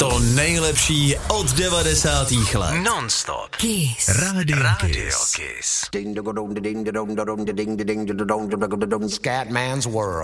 To nejlepší od 90. let. Non-stop. Kiss. Radio Kiss. Scatman's World.